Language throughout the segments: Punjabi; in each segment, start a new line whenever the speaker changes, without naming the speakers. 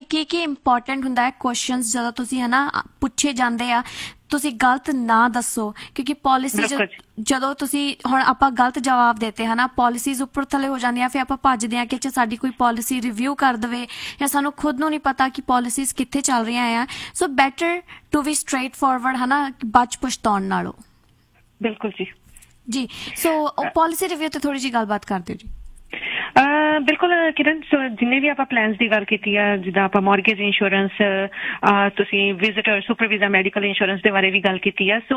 ਕੀ ਇੰਪੋਰਟੈਂਟ ਹੁੰਦਾ ਹੈ ਕੁਐਸਚਨਸ ਜਦੋਂ ਤੁਸੀਂ ਹਨਾ ਪੁੱਛੇ ਜਾਂਦੇ ਆ, ਤੁਸੀਂ ਗਲਤ ਨਾ ਦੱਸੋ, ਕਿਉਂਕਿ ਪਾਲਿਸੀ ਜਦੋਂ ਤੁਸੀਂ ਹੁਣ ਆਪਾਂ ਗਲਤ ਜਵਾਬ ਦੇਤੇ ਹਨਾ, ਪਾਲਿਸੀਜ਼ ਉੱਪਰ ਥੱਲੇ ਹੋ ਜਾਂਦੀਆਂ, ਫਿਰ ਆਪਾਂ ਭੱਜਦੇ ਹਾਂ ਕਿ ਸਾਡੀ ਕੋਈ ਪਾਲਿਸੀ ਰਿਵਿਊ ਕਰ ਦੇਵੇ, ਜਾਂ ਸਾਨੂੰ ਖੁਦ ਨੂੰ ਨਹੀਂ ਪਤਾ ਕਿ ਪਾਲਿਸੀਜ਼ ਕਿੱਥੇ ਚੱਲ ਰਹੀਆਂ ਆ। ਸੋ better to be straight forward ਹਨਾ, ਬਚ ਪਛਤਾਉਣ ਨਾਲੋਂ।
ਬਿਲਕੁਲ ਜੀ
ਜੀ। ਸੋ ਪਾਲਿਸੀ ਰਿਵਿਊ ਤੇ ਥੋੜੀ ਜਿਹੀ ਗੱਲਬਾਤ ਕਰ ਦਿਓ ਜੀ।
ਬਿਲਕੁਲ ਕਿਰਨ, ਸੋ ਜਿੰਨੇ ਵੀ ਆਪਾਂ ਪਲਾਨਸ ਦੀ ਗੱਲ ਕੀਤੀ ਆ, ਜਿੱਦਾਂ ਆਪਾਂ ਮੌਰਗੇਜ ਇੰਸ਼ੋਰੈਂਸ, ਤੁਸੀਂ visitor super visa medical insurance ਦੇ ਬਾਰੇ ਵੀ ਗੱਲ ਕੀਤੀ ਆ। ਸੋ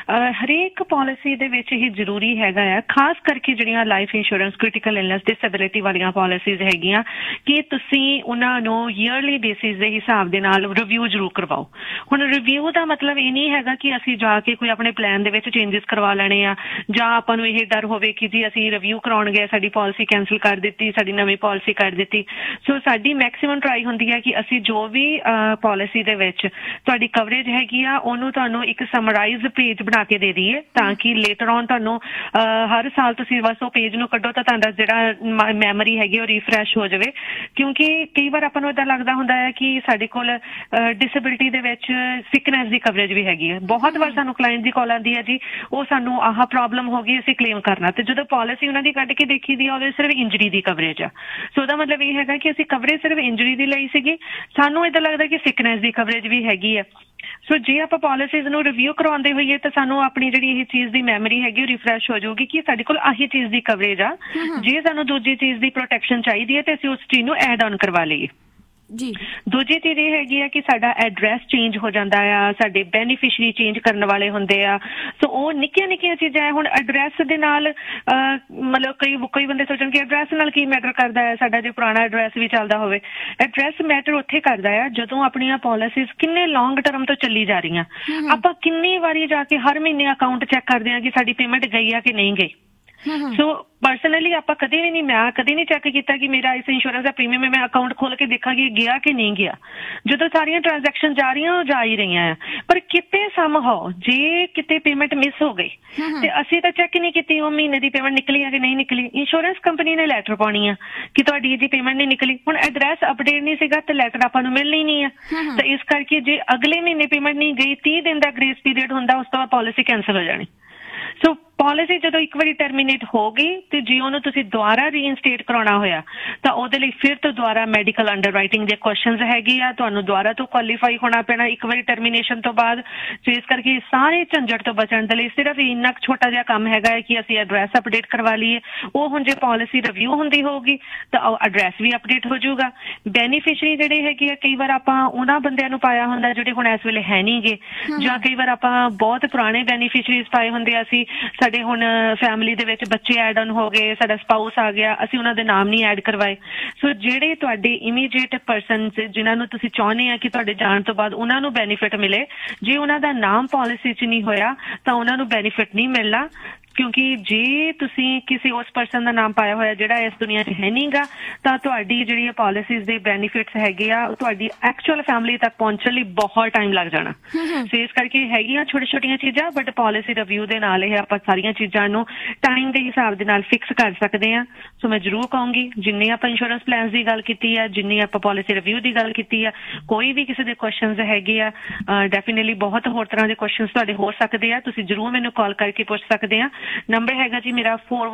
ਹਰੇਕ ਪਾਲਿਸੀ ਦੇ ਵਿੱਚ ਇਹ ਜ਼ਰੂਰੀ ਹੈਗਾ ਆ, ਖਾਸ ਕਰਕੇ ਜਿਹੜੀਆਂ life insurance, critical illness, disability ਵਾਲੀਆਂ ਪਾਲਿਸੀਜ਼ ਹੈਗੀਆਂ, ਕਿ ਤੁਸੀਂ ਉਹਨਾਂ ਨੂੰ ਈਅਰਲੀ ਬੇਸਿਸ ਦੇ ਹਿਸਾਬ ਦੇ ਨਾਲ ਰਿਵਿਊ ਜ਼ਰੂਰ ਕਰਵਾਓ। ਹੁਣ ਰਿਵਿਊ ਦਾ ਮਤਲਬ ਇਹ ਨਹੀਂ ਹੈਗਾ ਕਿ ਅਸੀਂ ਜਾ ਕੇ ਕੋਈ ਆਪਣੇ ਪਲਾਨ ਦੇ ਵਿੱਚ ਚੇਂਜਸ ਕਰਵਾ ਲੈਣੇ ਆ, ਜਾਂ ਆਪਾਂ ਨੂੰ ਇਹ ਡਰ ਹੋਵੇ ਕਿ ਜੀ ਅਸੀਂ ਰਿਵਿਊ ਕਰਾਉਣ ਗਏ, ਸਾਡੀ ਪਾਲਿਸੀ ਕੈਂਸਲ ਕਰ ਦਿੱਤੀ, ਸਾਡੀ ਨਵੀਂ ਪਾਲਿਸੀ ਕਰ ਦਿੱਤੀ। ਸੋ ਸਾਡੀ ਮੈਕਸੀਮਮ ਟਰਾਈ ਹੁੰਦੀ ਹੈ ਕਿ ਅਸੀਂ ਜੋ ਵੀ ਪਾਲਿਸੀ ਦੇ ਵਿੱਚ ਤੁਹਾਡੀ ਕਵਰੇਜ ਹੈਗੀ ਆ, ਉਹਨੂੰ ਤੁਹਾਨੂੰ ਇੱਕ ਸਮਰਾਈਜ਼ ਪੇਜ ਬਣਾ ਕੇ ਦੇ ਦਈਏ, ਤਾਂ ਕਿ ਲੇਟਰ ਔਨ ਤੁਹਾਨੂੰ ਹਰ ਸਾਲ ਤੁਸੀਂ ਬਸ ਉਹ ਪੇਜ ਨੂੰ ਕੱਢੋ ਤਾਂ ਤੁਹਾਡਾ ਜਿਹੜਾ ਮੈਮਰੀ ਹੈਗੀ ਉਹ ਰੀਫਰੈਸ਼ ਹੋ ਜਾਵੇ। ਕਿਉਂਕਿ ਕਈ ਵਾਰ ਆਪਾਂ ਨੂੰ ਏਦਾਂ ਲੱਗਦਾ ਹੁੰਦਾ ਹੈ ਕਿ ਸਾਡੇ ਕੋਲ ਡਿਸੇਬਿਲਿਟੀ ਦੇ ਵਿੱਚ ਸਿਕਨੈਸ ਦੀ ਕਵਰੇਜ ਵੀ ਹੈਗੀ ਹੈ। ਬਹੁਤ ਵਾਰ ਸਾਨੂੰ ਕਲਾਇੰਟ ਦੀ ਕਾਲ ਆਉਂਦੀ ਹੈ, ਜੀ ਉਹ ਸਾਨੂੰ ਆਹ ਪ੍ਰੋਬਲਮ ਹੋ ਗਈ, ਅਸੀਂ ਕਲੇਮ ਕਰਨਾ, ਤੇ ਜਦੋਂ ਪਾਲਿਸੀ ਉਹਨਾਂ ਦੀ ਕੱਢ ਕੇ ਦੇਖੀ ਦੀ ਆ, ਉਹਦੇ ਸਿਰਫ ਇੰਜਰੀ ਦੀ ਕਵਰੇਜ ਆ। ਸੋ ਉਹਦਾ ਮਤਲਬ ਇਹ ਹੈਗਾ ਕਿ ਅਸੀਂ ਕਵਰੇਜ ਸਿਰਫ ਇੰਜਰੀ ਦੀ ਲਈ ਸੀਗੀ, ਸਾਨੂੰ ਏਦਾਂ ਲੱਗਦਾ ਕਿ ਸਿਕਨੈਸ ਦੀ ਕਵਰੇਜ ਵੀ ਹੈਗੀ ਆ। ਸੋ ਜੇ ਆਪਾਂ ਪਾਲਿਸੀਜ਼ ਨੂੰ ਰਿਵਿਊ ਕਰਵਾਉਂਦੇ ਹੋਈਏ ਤਾਂ ਸਾਨੂੰ ਆਪਣੀ ਜਿਹੜੀ ਇਹ ਚੀਜ਼ ਦੀ ਮੈਮਰੀ ਹੈਗੀ ਉਹ ਰਿਫਰੈਸ਼ ਹੋ ਜਾਊਗੀ ਕਿ ਸਾਡੇ ਕੋਲ ਆਹੀ ਚੀਜ਼ ਦੀ ਕਵਰੇਜ ਆ। ਜੇ ਸਾਨੂੰ ਦੂਜੀ ਚੀਜ਼ ਦੀ ਪ੍ਰੋਟੈਕਸ਼ਨ ਚਾਹੀਦੀ ਹੈ ਤੇ ਅਸੀਂ ਉਸ ਚੀਜ਼ ਨੂੰ ਐਡ ਆਨ ਕਰਵਾ ਲਈਏ। ਜੀ। ਦੂਜੀ ਚੀਜ਼ ਇਹ ਹੈਗੀ ਆ ਕਿ ਸਾਡਾ ਐਡਰੈਸ ਚੇਂਜ ਹੋ ਜਾਂਦਾ ਆ, ਸਾਡੇ ਬੈਨੀਫਿਸ਼ਰੀ ਚੇਂਜ ਕਰਨ ਵਾਲੇ ਹੁੰਦੇ ਆ। ਸੋ ਉਹ ਨਿੱਕੀਆਂ ਨਿੱਕੀਆਂ ਚੀਜ਼ਾਂ ਹੈ। ਹੁਣ ਐਡਰੈਸ ਦੇ ਨਾਲ ਮਤਲਬ ਕਈ ਬੰਦੇ ਸੋਚਣ ਕਿ ਐਡਰੈਸ ਨਾਲ ਕੀ ਮੈਟਰ ਕਰਦਾ ਹੈ, ਸਾਡਾ ਜੇ ਪੁਰਾਣਾ ਐਡਰੈਸ ਵੀ ਚੱਲਦਾ ਹੋਵੇ। ਐਡਰੈਸ ਮੈਟਰ ਉੱਥੇ ਕਰਦਾ ਆ ਜਦੋਂ ਆਪਣੀਆਂ ਪਾਲਿਸੀਜ਼ ਕਿੰਨੇ ਲੌਂਗ ਟਰਮ ਤੋਂ ਚੱਲੀ ਜਾ ਰਹੀਆਂ। ਆਪਾਂ ਕਿੰਨੀ ਵਾਰੀ ਜਾ ਕੇ ਹਰ ਮਹੀਨੇ ਅਕਾਊਂਟ ਚੈੱਕ ਕਰਦੇ ਹਾਂ ਕਿ ਸਾਡੀ ਪੇਮੈਂਟ ਗਈ ਆ ਕਿ ਨਹੀਂ ਗਈ। ਸੋ ਪਰਸਨਲੀ ਆਪਾਂ ਕਦੇ ਵੀ ਨਹੀਂ, ਮੈਂ ਕਦੇ ਨਹੀਂ ਚੈੱਕ ਕੀਤਾ ਕਿ ਮੇਰਾ ਇਸ ਇੰਸ਼ੋਰੈਂਸ ਦਾ ਪ੍ਰੀਮੀਅਮ ਮੈਂ ਅਕਾਊਂਟ ਖੋਲ ਕੇ ਦੇਖਾਂਗੀ ਗਿਆ ਕਿ ਨਹੀਂ ਗਿਆ। ਜਦੋਂ ਸਾਰੀਆਂ ਟ੍ਰਾਂਜੈਕਸ਼ਨ ਜਾ ਰਹੀਆਂ ਉਹ ਜਾ ਹੀ ਰਹੀਆਂ ਆ, ਪਰ ਕਿਤੇ ਸਮਹਾਉ ਜੇ ਕਿਤੇ ਪੇਮੈਂਟ ਮਿਸ ਹੋ ਗਈ ਤੇ ਅਸੀਂ ਤਾਂ ਚੈੱਕ ਨਹੀਂ ਕੀਤੀ ਉਹ ਮਹੀਨੇ ਦੀ ਪੇਮੈਂਟ ਨਿਕਲੀ ਆ ਕਿ ਨਹੀਂ ਨਿਕਲੀ। ਇੰਸ਼ੋਰੈਂਸ ਕੰਪਨੀ ਨੇ ਲੈਟਰ ਪਾਉਣੀ ਆ ਕਿ ਤੁਹਾਡੀ ਇਹਦੀ ਪੇਮੈਂਟ ਨਹੀਂ ਨਿਕਲੀ। ਹੁਣ ਐਡਰੈਸ ਅਪਡੇਟ ਨਹੀਂ ਸੀਗਾ ਤੇ ਲੈਟਰ ਆਪਾਂ ਨੂੰ ਮਿਲਣੀ ਨਹੀਂ ਆ। ਤਾਂ ਇਸ ਕਰਕੇ ਜੇ ਅਗਲੇ ਮਹੀਨੇ ਪੇਮੈਂਟ ਨਹੀਂ ਗਈ, 30 ਦਿਨ ਦਾ ਗ੍ਰੇਸ ਪੀਰੀਅਡ ਹੁੰਦਾ, ਉਸ ਤੋਂ ਬਾਅਦ ਪਾਲਿਸੀ ਕੈਂਸਲ ਹੋ ਜਾਣੀ। ਸੋ ਪਾਲਿਸੀ ਜਦੋਂ ਇੱਕ ਵਾਰੀ ਟਰਮੀਨੇਟ ਹੋ ਗਈ ਤੇ ਜੇ ਉਹਨੂੰ ਤੁਸੀਂ ਦੁਬਾਰਾ ਰੀਇਨਸਟੇਟ ਕਰਾਉਣਾ ਹੋਇਆ ਤਾਂ ਉਹਦੇ ਲਈ ਫਿਰ ਤੋਂ ਦੁਬਾਰਾ ਮੈਡੀਕਲ ਅੰਡਰਰਾਈਟਿੰਗ ਦੇ ਕੁਐਸਚਨਸ ਹੈਗੇ ਆ, ਤੁਹਾਨੂੰ ਦੁਬਾਰਾ ਤੋਂ ਕੁਆਲੀਫਾਈ ਹੋਣਾ ਪੈਣਾ ਇੱਕ ਵਾਰੀ ਟਰਮੀਨੇਸ਼ਨ ਤੋਂ ਬਾਅਦ। ਸੋ ਇਸ ਕਰਕੇ ਸਾਰੇ ਝੰਜਟ ਤੋਂ ਬਚਣ ਦੇ ਲਈ ਸਿਰਫ ਇੰਨਾ ਛੋਟਾ ਜਿਹਾ ਕੰਮ ਹੈਗਾ ਹੈ ਕਿ ਅਸੀਂ ਐਡਰੈਸ ਅਪਡੇਟ ਕਰਵਾ ਲਈਏ। ਉਹ ਹੁਣ ਜੇ ਪਾਲਿਸੀ ਰਿਵਿਊ ਹੁੰਦੀ ਹੋਊਗੀ ਤਾਂ ਐਡਰੈਸ ਵੀ ਅਪਡੇਟ ਹੋ ਜਾਊਗਾ। ਬੈਨੀਫਿਸ਼ਰੀ ਜਿਹੜੇ ਹੈਗੇ ਆ, ਕਈ ਵਾਰ ਆਪਾਂ ਉਹਨਾਂ ਬੰਦਿਆਂ ਨੂੰ ਪਾਇਆ ਹੁੰਦਾ ਜਿਹੜੇ ਹੁਣ ਇਸ ਵੇਲੇ ਹੈ ਨਹੀਂ ਗੇ, ਜਾਂ ਕਈ ਵਾਰ ਆਪਾਂ ਬਹੁਤ ਪੁਰਾਣੇ ਬੈਨੀਫਿਸ਼ਰੀਜ਼ ਪਾਏ ਹੁੰਦੇ ਆ। ਅਸੀਂ ਸਾਡੇ ਹੁਣ ਫੈਮਿਲੀ ਦੇ ਵਿੱਚ ਬੱਚੇ ਐਡ ਆਨ ਹੋ ਗਏ, ਸਾਡਾ ਸਪਾਊਸ ਆ ਗਿਆ, ਅਸੀਂ ਉਹਨਾਂ ਦੇ ਨਾਮ ਨਹੀਂ ਐਡ ਕਰਵਾਏ। ਸੋ ਜਿਹੜੇ ਤੁਹਾਡੇ ਇਮੀਡੀਏਟ ਪਰਸਨਸ ਜਿਨ੍ਹਾਂ ਨੂੰ ਤੁਸੀਂ ਚਾਹੁੰਦੇ ਆ ਕਿ ਤੁਹਾਡੇ ਜਾਣ ਤੋਂ ਬਾਅਦ ਉਹਨਾਂ ਨੂੰ ਬੈਨੀਫਿਟ ਮਿਲੇ, ਜੇ ਉਹਨਾਂ ਦਾ ਨਾਮ ਪਾਲਿਸੀ 'ਚ ਨਹੀਂ ਹੋਇਆ ਤਾਂ ਉਹਨਾਂ ਨੂੰ ਬੈਨੀਫਿਟ ਨਹੀਂ ਮਿਲਣਾ। ਕਿਉਂਕਿ ਜੇ ਤੁਸੀਂ ਕਿਸੇ ਉਸ ਪਰਸਨ ਦਾ ਨਾਮ ਪਾਇਆ ਹੋਇਆ ਜਿਹੜਾ ਇਸ ਦੁਨੀਆ 'ਚ ਹੈ ਨਹੀਂਗਾ, ਤਾਂ ਤੁਹਾਡੀ ਜਿਹੜੀ ਪਾਲਿਸੀਜ਼ ਦੇ ਬੈਨੀਫਿਟਸ ਹੈਗੇ ਆ ਤੁਹਾਡੀ ਐਕਚੁਅਲ ਫੈਮਿਲੀ ਤੱਕ ਪਹੁੰਚਣ ਲਈ ਬਹੁਤ ਟਾਈਮ ਲੱਗ ਜਾਣਾ। ਸੋ ਇਸ ਕਰਕੇ ਹੈਗੀਆਂ ਛੋਟੀਆਂ ਛੋਟੀਆਂ ਚੀਜ਼ਾਂ, ਬਟ ਪਾਲਿਸੀ ਰਿਵਿਊ ਦੇ ਨਾਲ ਇਹ ਆਪਾਂ ਸਾਰੀਆਂ ਚੀਜ਼ਾਂ ਨੂੰ ਟਾਈਮ ਦੇ ਹਿਸਾਬ ਦੇ ਨਾਲ ਫਿਕਸ ਕਰ ਸਕਦੇ ਹਾਂ। ਸੋ ਮੈਂ ਜ਼ਰੂਰ ਕਹੂੰਗੀ ਜਿੰਨੇ ਆਪਾਂ ਇੰਸ਼ੋਰੈਂਸ ਪਲਾਨਸ ਦੀ ਗੱਲ ਕੀਤੀ ਆ, ਜਿੰਨੀ ਆਪਾਂ ਪਾਲਿਸੀ ਰਿਵਿਊ ਦੀ ਗੱਲ ਕੀਤੀ ਆ, ਕੋਈ ਵੀ ਕਿਸੇ ਦੇ ਕੁਐਸਚਨਸ ਹੈਗੇ ਆ, ਡੈਫੀਨੇਟਲੀ ਬਹੁਤ ਹੋਰ ਤਰ੍ਹਾਂ ਦੇ ਕੁਐਸਚਨਸ ਤੁਹਾਡੇ ਹੋ ਸਕਦੇ ਆ, ਤੁਸੀਂ ਜ਼ਰੂਰ ਮੈਨੂੰ ਕਾਲ ਕਰਕੇ ਪੁੱਛ ਸਕਦੇ ਆ। ਨੰਬਰ ਹੈਗਾ ਜੀ ਮੇਰਾ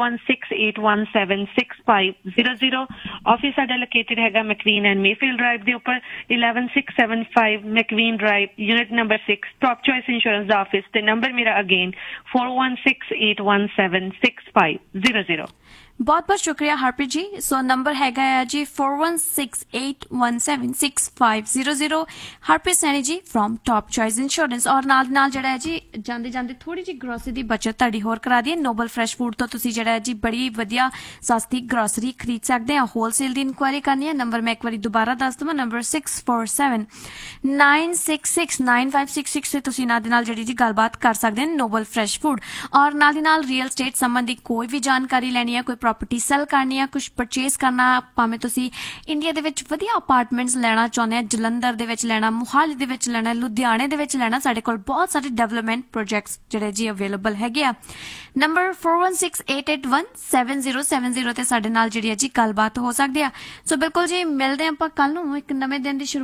4168176500। ਆਫਿਸ ਸਾਡਾ ਲੋਕੇਟਡ ਹੈਗਾ ਮੈਕਵੀਨ ਐਂਡ ਮੇਫੀਲਡ ਡਰਾਈਵ ਦੇ ਉੱਪਰ 11675 ਮੈਕਵੀਨ drive, unit number 6, top choice insurance ਦਾ ਆਫਿਸ। ਤੇ ਨੰਬਰ ਮੇਰਾ ਅਗੇਨ 4168176500।
ਬਹੁਤ ਬਹੁਤ ਸ਼ੁਕਰੀਆ ਹਰਪ੍ਰੀਤ ਜੀ। ਸੋ ਨੰਬਰ ਹੈਗਾ ਆ ਜੀ 4168176500। ਹਰਪ੍ਰੀਤ ਸੈਣੀ ਜੀ ਫਰੋਮ ਟੌਪ ਚੋਇਸ ਇੰਸ਼ੋਰੈਂਸ। ਔਰ ਨਾਲ ਜਿਹੜਾ ਹੈ ਜੀ ਜਾਂਦੇ ਜਾਂਦੇ ਥੋੜੀ ਜਿਹੀ ਗਰੋਸਰੀ ਦੀ ਬਚਤ ਤੁਹਾਡੀ ਹੋਰ ਕਰਾ ਦਈਏ। ਨੋਬਲ ਫਰੈਸ਼ ਫੂਡ ਤੋਂ ਤੁਸੀਂ ਜਿਹੜਾ ਹੈ ਜੀ ਬੜੀ ਵਧੀਆ ਸਸਤੀ ਗਰੋਸਰੀ ਖਰੀਦ ਸਕਦੇ ਆ। ਹੋਲਸੇਲ ਦੀ ਇਨਕੁਆਇਰੀ ਕਰਨੀ ਹੈ, ਨੰਬਰ ਮੈਂ ਇੱਕ ਵਾਰੀ ਦੁਬਾਰਾ ਦੱਸ ਦਵਾਂ, ਨੰਬਰ 6479669566 ਤੇ ਤੁਸੀਂ ਨਾਲ ਦੇ ਨਾਲ ਜਿਹੜੀ ਜੀ ਗੱਲਬਾਤ ਕਰ ਸਕਦੇ ਹੋ ਨੋਬਲ ਫਰੈਸ਼ ਫੂਡ। ਔਰ ਨਾਲ ਦੀ ਨਾਲ ਰੀਅਲ ਸਟੇਟ ਸੰਬੰਧੀ ਕੋਈ ਵੀ ਜਾਣਕਾਰੀ ਲੈਣੀ ਹੈ, ਕੋਈ ਪ੍ਰੋਪਰਟੀ ਸੈਲ ਕਰਨੀ ਆ, ਕੁਝ ਪਰਚੇਸ ਕਰਨਾ, ਭਾਵੇਂ ਤੁਸੀਂ ਇੰਡੀਆ ਦੇ ਵਿੱਚ ਵਧੀਆ ਅਪਾਰਟਮੈਂਟਸ ਲੈਣਾ ਚਾਹੁੰਦੇ ਆ, ਜਲੰਧਰ ਦੇ ਵਿੱਚ ਲੈਣਾ, ਮੋਹਾਲੀ ਦੇ ਵਿੱਚ ਲੈਣਾ, ਲੁਧਿਆਣੇ ਦੇ ਵਿੱਚ ਲੈਣਾ, ਸਾਡੇ ਕੋਲ ਬਹੁਤ ਸਾਰੇ ਡਿਵੈਲਪਮੈਂਟ ਪ੍ਰੋਜੈਕਟਸ ਜਿਹੜੇ ਜੀ ਅਵੇਲੇਬਲ ਹੈਗੇ ਆ। ਨੰਬਰ 4168817070 ਤੇ ਸਾਡੇ ਨਾਲ ਜਿਹੜੀ ਹੈ ਜੀ ਗੱਲਬਾਤ ਹੋ ਸਕਦੀ ਆ। ਸੋ ਬਿਲਕੁਲ ਜੀ ਮਿਲਦੇ ਆਪਾਂ ਕੱਲ ਨੂੰ ਇੱਕ ਨਵੇਂ ਦਿਨ ਦੀ ਸ਼ੁਰੂ